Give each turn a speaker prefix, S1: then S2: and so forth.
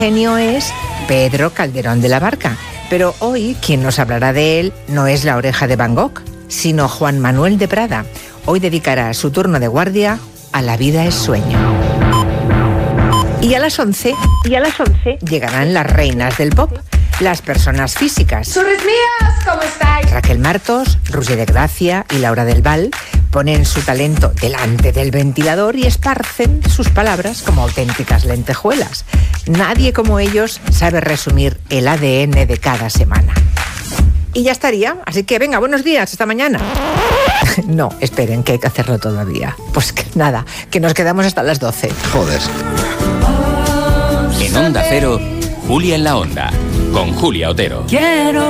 S1: genio es Pedro Calderón de la Barca. Pero hoy quien nos hablará de él no es la Oreja de Van Gogh, sino Juan Manuel de Prada. Hoy dedicará su turno de guardia a La vida es sueño. Y a las 11 llegarán las reinas del pop, las personas físicas.
S2: ¡Churris mías! ¿Cómo estáis?
S1: Raquel Martos, Roger de Gracia y Laura del Val ponen su talento delante del ventilador y esparcen sus palabras como auténticas lentejuelas. Nadie como ellos sabe resumir el ADN de cada semana. Y ya estaría, así que venga, buenos días, hasta mañana. No, esperen, que hay que hacerlo todavía. Pues que nada, que nos quedamos hasta las 12.
S3: Joder.
S4: En Onda Cero, Julia en la Onda, con Julia Otero.
S5: Quiero